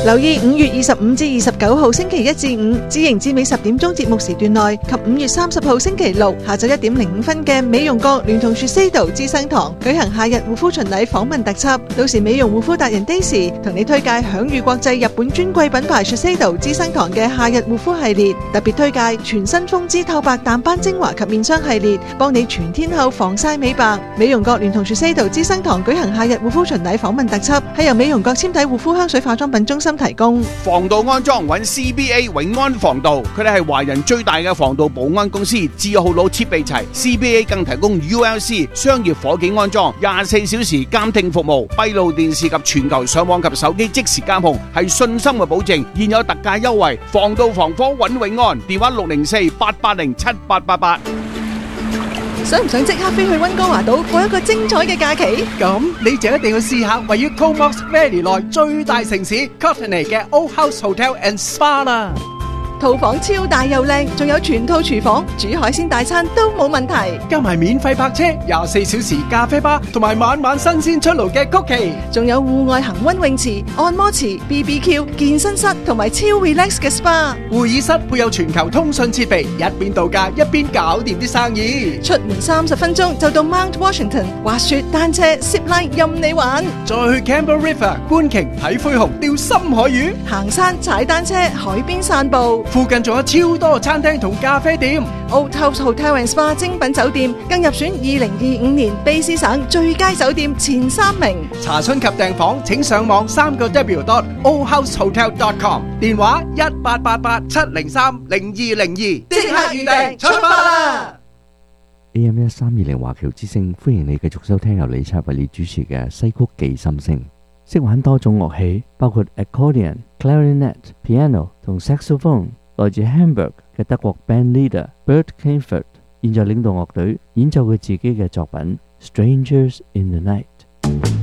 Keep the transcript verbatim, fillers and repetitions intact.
留意五月二十五至二十九號星期一至五至營至尾十點鐘節目時段內及五月三十號星期六下晝一點零五分嘅美容閣聯同Shiseido資生堂舉行夏日護膚巡禮訪問特輯，到時美容護膚達人 Daisy 同你推介享譽國際日本專櫃品牌Shiseido資生堂嘅夏日護膚系列，特別推介全新風姿透白淡斑精華及面霜系列，幫你全天候防曬美白。美容閣聯同Shiseido資生堂舉行夏日護膚巡禮訪問特輯，係由美容閣纖體護膚香水化妝品中心提供。 防盜安裝揾 C B A 永安防盜，佢哋係華人最大嘅防盜保安公司，字號佬設備齊。C B A 更提供 U L C 商業伙計安裝，廿四小時監聽服務，閉路電視及全球上網及手機即時監控，係信心嘅保證。現有特價優惠，防盜防火揾永安，電話六零四八八零七八八八。 想唔想即刻飛去溫哥華島過一個精彩嘅假期？ 咁你就一定要試下位於 Comox Valley 內最大城市 Courtenay 嘅 Old House Hotel and Spa 啦。 套房超大又靚，仲有全套廚房，煮海鮮大餐都冇問題。 加埋免費泊車、廿四小時咖啡吧，同埋晚晚新鮮出爐嘅曲奇， 仲有戶外恒溫泳池、按摩池、B B Q、健身室同埋超 relax 嘅 S P A。 會議室配有全球通訊設備，一邊度假一邊搞掂啲生意。 出門三十分鐘就到 Mount Washington，滑雪、單車、zip line 任你玩。 再去 Campbell River 觀鯨睇灰熊、釣深海魚， 行山、踩單車、海邊散步。 附近仲有超多餐廳同咖啡店。 Old House Hotel and Spa 精品酒店更入選二零二五年卑詩省最佳酒店前三名。 查詢及訂房請上網三個 W dot old house hotel dot com， 電話一八八八七零三零二零二，即刻預訂出發啦！ A M 一三二零華僑之聲，歡迎你繼續收聽由李察為你主持嘅西曲寄心聲。識玩多種樂器，包括 accordion、clarinet、piano 同 saxophone。來自 Hamburg 嘅德國 band leader Bert Kaempfert， 現在領導樂隊演奏佢自己嘅作品《Strangers in the Night》。